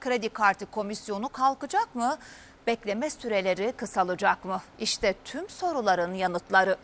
kredi kartı komisyonu kalkacak mı? Bekleme süreleri kısalacak mı? İşte tüm soruların yanıtları.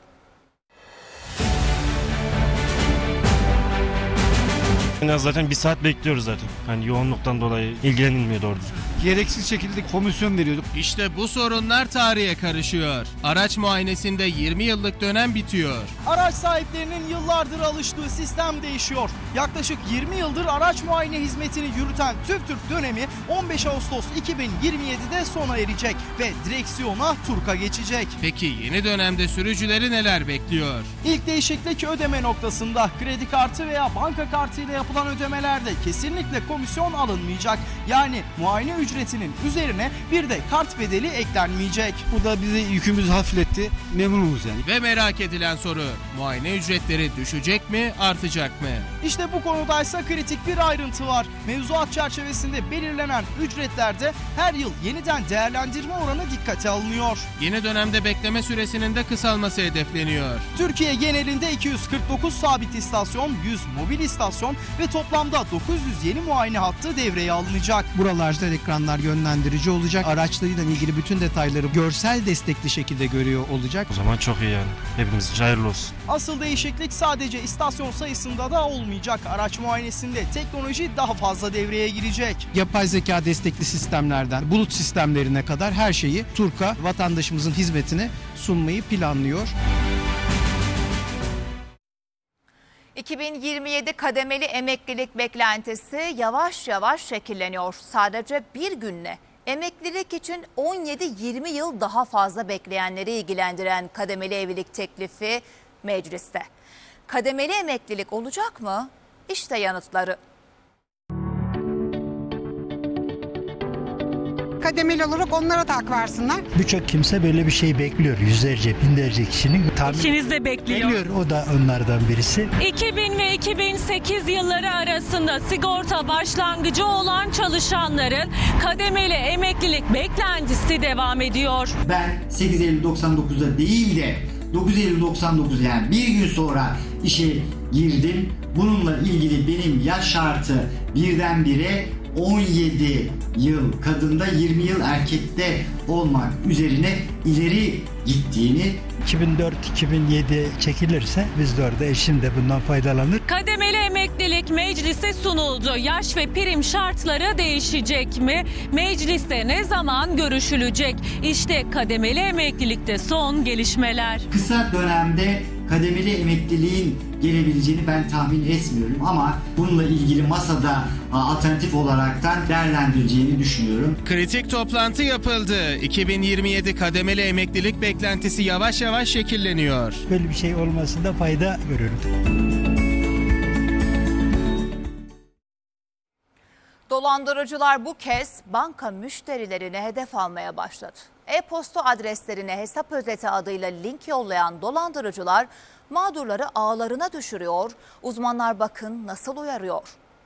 Zaten bir saat bekliyoruz zaten. Hani yoğunluktan dolayı ilgilenilmiyor doğru düzgün. Gereksiz şekilde komisyon veriyorduk. İşte bu sorunlar tarihe karışıyor. Araç muayenesinde 20 yıllık dönem bitiyor. Araç sahiplerinin yıllardır alıştığı sistem değişiyor. Yaklaşık 20 yıldır araç muayene hizmetini yürüten TÜVTÜRK dönemi 15 Ağustos 2027'de sona erecek ve direksiyona TURK'a geçecek. Peki yeni dönemde sürücüleri neler bekliyor? İlk değişiklik ödeme noktasında. Kredi kartı veya banka kartıyla yapılan ödemelerde kesinlikle komisyon alınmayacak. Yani muayene ücretinin üzerine bir de kart bedeli eklenmeyecek. Bu da bizi yükümüzü hafifletti. Memnunuz yani. Ve merak edilen soru, muayene ücretleri düşecek mi, artacak mı? İşte bu konudaysa kritik bir ayrıntı var. Mevzuat çerçevesinde belirlenen ücretlerde her yıl yeniden değerlendirme oranı dikkate alınıyor. Yeni dönemde bekleme süresinin de kısalması hedefleniyor. Türkiye genelinde 249 sabit istasyon, 100 mobil istasyon ve toplamda 900 yeni muayene hattı devreye alınacak. Buralarda ekranlar yönlendirici olacak. Araçlarıyla ilgili bütün detayları görsel destekli şekilde görüyor olacak. O zaman çok iyi yani. Hepimiz için hayırlı olsun. Asıl değişiklik sadece istasyon sayısında da olmayacak. Araç muayenesinde teknoloji daha fazla devreye girecek. Yapay zeka destekli sistemlerden bulut sistemlerine kadar her şeyi TURK'a, vatandaşımızın hizmetine sunmayı planlıyor. 2027 kademeli emeklilik beklentisi yavaş yavaş şekilleniyor. Sadece bir günle emeklilik için 17-20 yıl daha fazla bekleyenleri ilgilendiren kademeli evlilik teklifi mecliste. Kademeli emeklilik olacak mı? İşte yanıtları. Kademeli olarak onlara da hak versinler. Birçok kimse böyle bir şey bekliyor. Yüzlerce, binlerce kişinin İşiniz de bekliyor. O da onlardan birisi. 2000 ve 2008 yılları arasında sigorta başlangıcı olan çalışanların kademeli emeklilik beklentisi devam ediyor. Ben 8 Eylül 99'da değil de 9 Eylül 99 yani bir gün sonra işe girdim. Bununla ilgili benim yaş şartı birdenbire 17 yıl kadında 20 yıl erkekte olmak üzerine ileri gittiğini. 2004-2007 çekilirse biz de orada eşim de bundan faydalanır. Kademeli emeklilik meclise sunuldu. Yaş ve prim şartları değişecek mi? Mecliste ne zaman görüşülecek? İşte kademeli emeklilikte son gelişmeler. Kısa dönemde kademeli emekliliğin gelebileceğini ben tahmin etmiyorum ama bununla ilgili masada alternatif olaraktan değerlendireceğini düşünüyorum. Kritik toplantı yapıldı. 2027 kademeli emeklilik beklentisi yavaş yavaş şekilleniyor. Böyle bir şey olmasında fayda görüyorum. Dolandırıcılar bu kez banka müşterilerini hedef almaya başladı. E-posta adreslerine hesap özeti adıyla link yollayan dolandırıcılar mağdurları ağlarına düşürüyor. Uzmanlar bakın nasıl uyarıyor.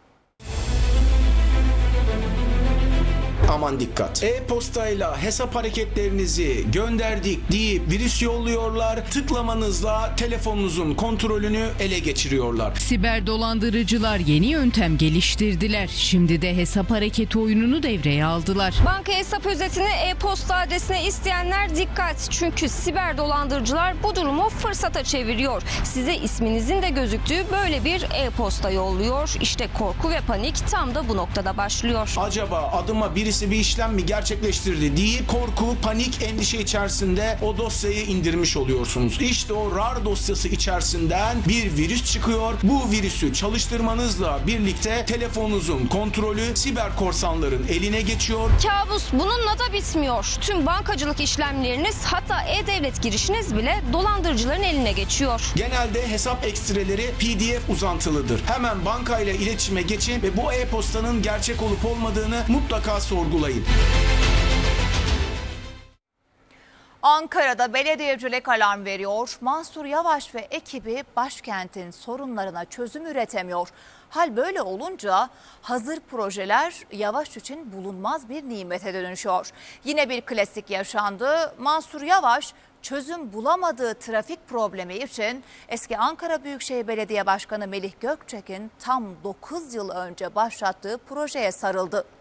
Aman dikkat. E-postayla hesap hareketlerinizi gönderdik deyip virüs yolluyorlar. Tıklamanızla telefonunuzun kontrolünü ele geçiriyorlar. Siber dolandırıcılar yeni yöntem geliştirdiler. Şimdi de hesap hareketi oyununu devreye aldılar. Banka hesap özetini e-posta adresine isteyenler dikkat. Çünkü siber dolandırıcılar bu durumu fırsata çeviriyor. Size isminizin de gözüktüğü böyle bir e-posta yolluyor. İşte korku ve panik tam da bu noktada başlıyor. Acaba adıma birisi bir işlem mi gerçekleştirdi deyip korku, panik, endişe içerisinde o dosyayı indirmiş oluyorsunuz. İşte o RAR dosyası içerisinden bir virüs çıkıyor. Bu virüsü çalıştırmanızla birlikte telefonunuzun kontrolü siber korsanların eline geçiyor. Kabus bununla da bitmiyor. Tüm bankacılık işlemleriniz hatta e-devlet girişiniz bile dolandırıcıların eline geçiyor. Genelde hesap ekstreleri PDF uzantılıdır. Hemen bankayla iletişime geçin ve bu e-postanın gerçek olup olmadığını mutlaka sorgulayın. Ankara'da belediyecilik alarm veriyor. Mansur Yavaş ve ekibi başkentin sorunlarına çözüm üretemiyor. Hal böyle olunca hazır projeler Yavaş için bulunmaz bir nimete dönüşüyor. Yine bir klasik yaşandı. Mansur Yavaş çözüm bulamadığı trafik problemi için eski Ankara Büyükşehir Belediye Başkanı Melih Gökçek'in tam 9 yıl önce başlattığı projeye sarıldı.